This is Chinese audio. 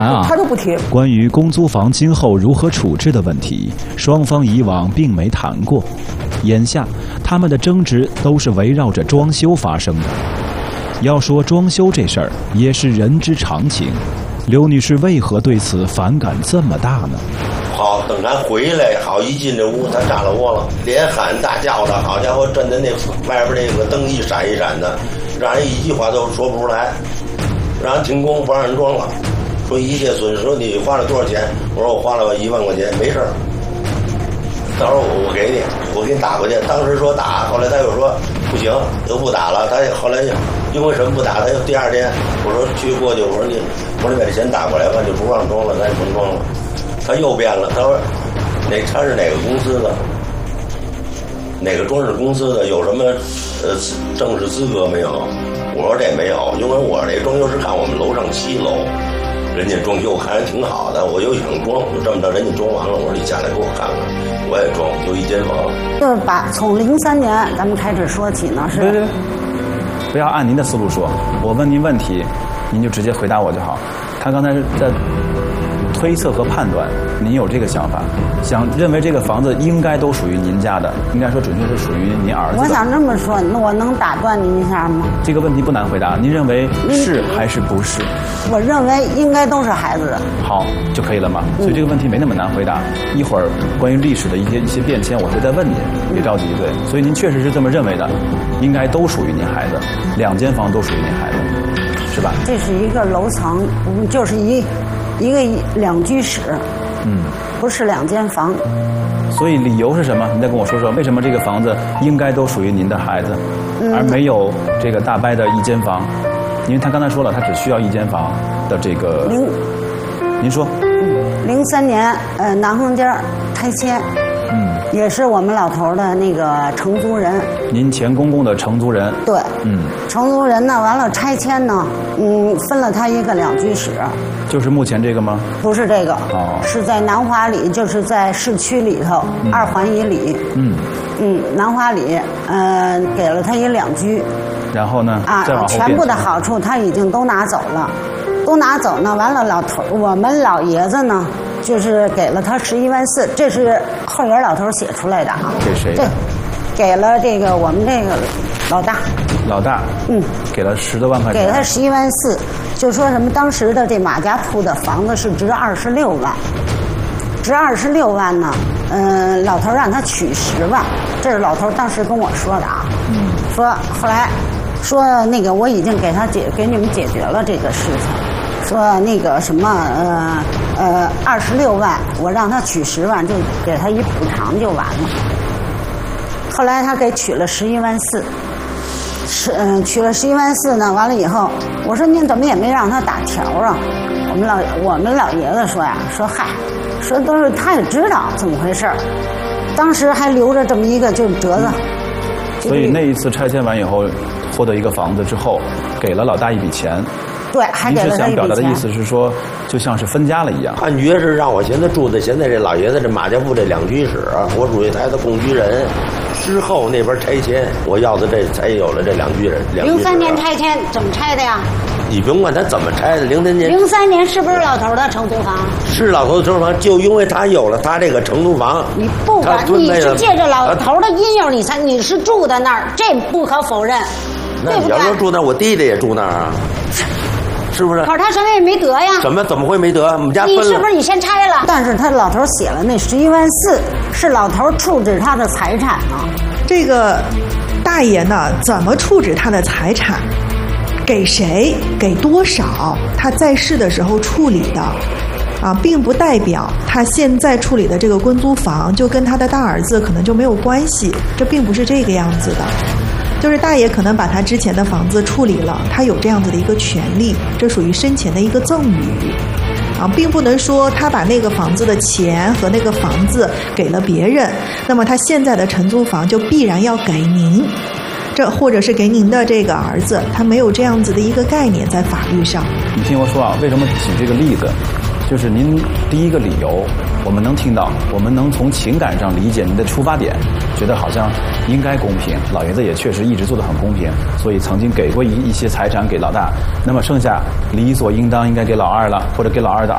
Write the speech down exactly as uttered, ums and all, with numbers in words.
啊， 他就不提。 关于公租房今后如何处置的问题，双方以往并没谈过。眼下，他们的争执都是围绕着装修发生的。要说装修这事儿，也是人之常情。刘女士为何对此反感这么大呢？ 好，等咱回来，好一进这屋，他炸了窝了，连喊大叫的，好家伙，震的那外边那个灯一闪一闪的，让人一句话都说不出来，让人停工，不让人装了。说一切损失，说你花了多少钱？我说我花了一万块钱，没事儿，到时候我我给你，我给你打过去。当时说打，后来他又说不行，又不打了。他后来因为什么不打？他又第二天我说去过去，我说你，我说你把这钱打过来吧，就不让装了，咱也甭装了。他又变了，他说哪他是哪个公司的？哪个装饰公司的？有什么呃正式资格没有？我说这没有，因为我这装修是看我们楼上七楼。人家装修看着挺好的，我又想装，就这么着，人家装完了，我说你下来给我看看，我也装，就一间房。 就是把从零三年咱们开始说起呢，是。 对对对，不要按您的思路说，我问您问题，您就直接回答我就好。他刚才在推测和判断，您有这个想法，想认为这个房子应该都属于您家的，应该说准确是属于您儿子的。 我想这么说，那我能打断您一下吗？ 这个问题不难回答，您认为是还是不是？ 我认为应该都是孩子的。 好就可以了嘛，所以这个问题没那么难回答。一会儿关于历史的一些一些变迁，我会再问您，别着急。对，所以您确实是这么认为的，应该都属于您孩子，两间房都属于您孩子，是吧？ 这是一个楼层，就是一一个两居室， 嗯， 不是两间房。 所以理由是什么？你再跟我说说，为什么这个房子应该都属于您的孩子， 嗯、 而没有这个大伯的一间房？因为他刚才说了，他只需要一间房的这个。 零， 您说。 嗯，零三年，呃，南横街拆迁。 嗯。 也是我们老头的那个承租人。 您前公公的承租人。 对。 嗯。 承租人呢，完了拆迁呢，嗯，分了他一个两居室。 就是目前这个吗？ 不是这个。 哦。 是在南华里，就是在市区里头，嗯、二环以里。 嗯。 嗯，南华里，呃，给了他一两居。 然后呢？ 啊， 再往后全部的好处他已经都拿走了，都拿走呢。完了，老头，我们老爷子呢，就是给了他十一万四，这是后园老头写出来的啊。 给谁？ 对，给了这个我们这个老大。 老大。嗯。给了十多万块钱。 给了他十一万四，就说什么当时的这马家铺的房子是值二十六万，值二十六万呢，嗯、呃，老头让他取十万，这是老头当时跟我说的啊。嗯。说后来。说那个我已经给他解给你们解决了这个事情，说那个什么呃呃二十六万，我让他取十万，就给他一补偿就完了。后来他给取了十一万四，是嗯、呃、取了十一万四呢，完了以后我说您怎么也没让他打条啊？我们老我们老爷子说呀，说嗨，说都是他也知道怎么回事，当时还留着这么一个就是折子。 所以那一次拆迁完以后。获得一个房子之后，给了老大一笔钱。 对，还给了他一笔钱。 您是想表达的意思是说，就像是分家了一样。 判决是让我现在住的现在这老爷子这马家铺这两居室，我属于他的共居人。之后那边拆迁，我要的这才有了这两居人。 零三年拆迁怎么拆的呀？ 你甭管他怎么拆的，零三年。 零三年是不是老头的承租房？ 是老头的承租房，就因为他有了他这个承租房。 你不管你是借着老头的阴影，你才你是住在那儿，这不可否认。 那你要说住那儿，我弟弟也住那儿啊，是不是？ 可是他什么也没得呀。 怎么怎么会没得？我们家分了。 你是不是你先拆了？但是他老头写了那十一万四，是老头处置他的财产呢。 这个大爷呢，怎么处置他的财产？给谁？给多少？他在世的时候处理的。啊，并不代表他现在处理的这个婚租房就跟他的大儿子可能就没有关系，这并不是这个样子的。就是大爷可能把他之前的房子处理了，他有这样子的一个权利，这属于生前的一个赠与啊，并不能说他把那个房子的钱和那个房子给了别人，那么他现在的承租房就必然要给您，这或者是给您的这个儿子，他没有这样子的一个概念在法律上。 你听我说啊，为什么举这个例子？就是您第一个理由，我们能听到，我们能从情感上理解您的出发点，觉得好像应该公平。老爷子也确实一直做得很公平，所以曾经给过一一些财产给老大，那么剩下理所应当应该给老二了，或者给老二的